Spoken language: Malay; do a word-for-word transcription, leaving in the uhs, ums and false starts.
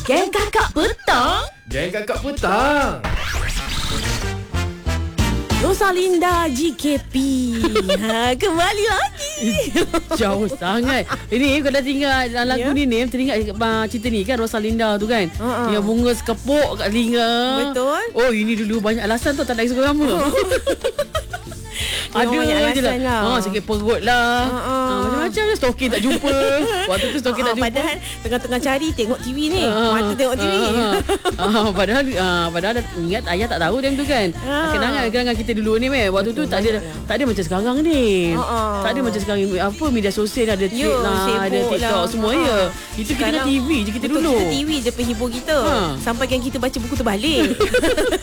Geng Kakak Petang. Geng Kakak Petang. Rosalinda G K P. Ha, kembali lagi. Jauh sangat. Ini kalau dah tinggal dalam lagu Ya. ni ni, teringat uh, cerita ni kan, Rosalinda tu kan. Ha-ha. Yang bunga sekepuk kat telinga. Betul. Oh, ini dulu banyak alasan tu tak nak suka nama. Ada banyak je alasan lah. Ha, sakit perut lah. Ha-ha. Ha, macam-macam lah. Stalking tak jumpa. Waktu tu stalking Ah, tak jumpa. padahal tengah-tengah cari tengok T V ni. Ah, Mata tengok T V. ah, ah, padahal ah, padahal ingat ayah tak tahu time tu kan. Ah. Kenangan-kenangan kita dulu ni meh. Waktu tu tak ada tak ada macam sekarang ni. Ah, ah. Tak ada macam sekarang apa media sosial ada tweet Yo, lah, sibuk ada TikTok lah. semua Ah, ya. ah. Itu kita Sekarang- tengok T V je kita Betul, dulu. kita T V je penghibur kita. Ha. Sampaikan kita baca buku terbalik.